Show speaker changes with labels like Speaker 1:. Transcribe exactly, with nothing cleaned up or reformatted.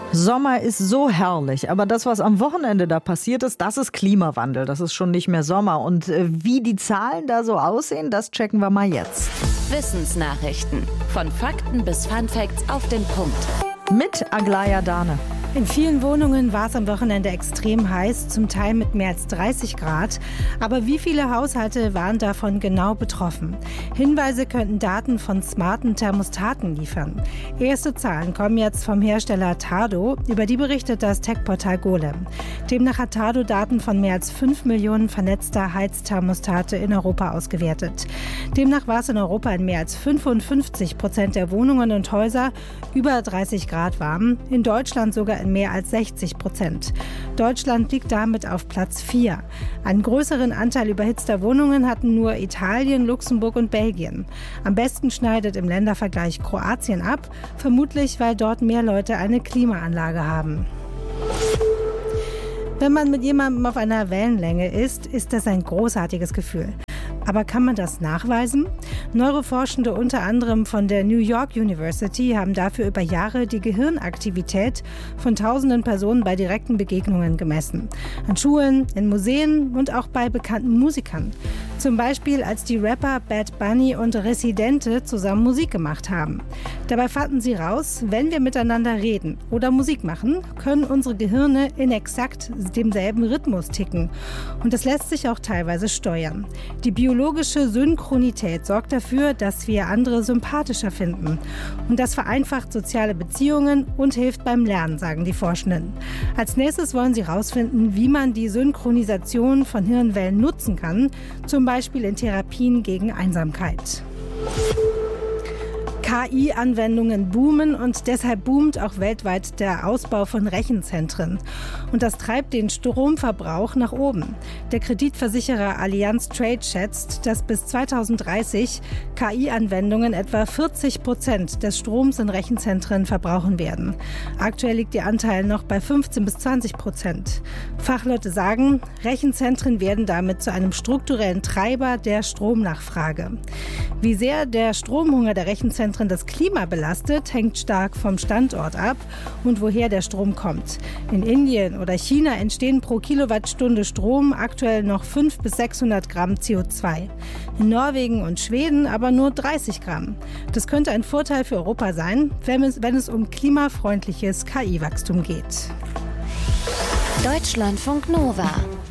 Speaker 1: Sommer ist so herrlich, aber das, was am Wochenende da passiert ist, das ist Klimawandel. Das ist schon nicht mehr Sommer. Und äh, wie die Zahlen da so aussehen, das checken wir mal jetzt.
Speaker 2: Wissensnachrichten. Von Fakten bis Funfacts auf den Punkt.
Speaker 1: Mit Aglaya Dane.
Speaker 3: In vielen Wohnungen war es am Wochenende extrem heiß, zum Teil mit mehr als dreißig Grad. Aber wie viele Haushalte waren davon genau betroffen? Hinweise könnten Daten von smarten Thermostaten liefern. Erste Zahlen kommen jetzt vom Hersteller Tado. Über die berichtet das Tech-Portal Golem. Demnach hat Tado Daten von mehr als fünf Millionen vernetzter Heizthermostate in Europa ausgewertet. Demnach war es in Europa in mehr als fünfundfünfzig Prozent der Wohnungen und Häuser über dreißig Grad warm. In Deutschland sogar in mehr als sechzig Prozent. Deutschland liegt damit auf Platz vier. Einen größeren Anteil überhitzter Wohnungen hatten nur Italien, Luxemburg und Belgien. Am besten schneidet im Ländervergleich Kroatien ab, vermutlich weil dort mehr Leute eine Klimaanlage haben. Wenn man mit jemandem auf einer Wellenlänge ist, ist das ein großartiges Gefühl. Aber kann man das nachweisen? Neuroforschende unter anderem von der New York University haben dafür über Jahre die Gehirnaktivität von tausenden Personen bei direkten Begegnungen gemessen. An Schulen, in Museen und auch bei bekannten Musikern. Zum Beispiel, als die Rapper Bad Bunny und Residente zusammen Musik gemacht haben. Dabei fanden sie raus, wenn wir miteinander reden oder Musik machen, können unsere Gehirne in exakt demselben Rhythmus ticken. Und das lässt sich auch teilweise steuern. Die biologische Synchronität sorgt dafür, dass wir andere sympathischer finden. Und das vereinfacht soziale Beziehungen und hilft beim Lernen, sagen die Forschenden. Als nächstes wollen sie herausfinden, wie man die Synchronisation von Hirnwellen nutzen kann, zum Beispiel in Therapien gegen Einsamkeit. K I-Anwendungen boomen und deshalb boomt auch weltweit der Ausbau von Rechenzentren. Und das treibt den Stromverbrauch nach oben. Der Kreditversicherer Allianz Trade schätzt, dass bis zweitausenddreißig K I-Anwendungen etwa vierzig Prozent des Stroms in Rechenzentren verbrauchen werden. Aktuell liegt der Anteil noch bei fünfzehn bis zwanzig Prozent. Fachleute sagen, Rechenzentren werden damit zu einem strukturellen Treiber der Stromnachfrage. Wie sehr der Stromhunger der Rechenzentren das Klima belastet, hängt stark vom Standort ab und woher der Strom kommt. In Indien oder China entstehen pro Kilowattstunde Strom aktuell noch fünfhundert bis sechshundert Gramm C O zwei. In Norwegen und Schweden aber nur dreißig Gramm. Das könnte ein Vorteil für Europa sein, wenn es, wenn es um klimafreundliches K I-Wachstum geht.
Speaker 2: Deutschlandfunk Nova